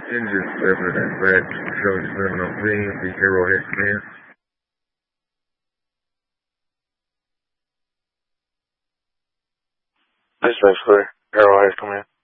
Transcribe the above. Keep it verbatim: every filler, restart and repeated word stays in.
Engine seven at dispatch, showing seven on scene, the Arrowhead command. Dispatch clear, Arrowhead command.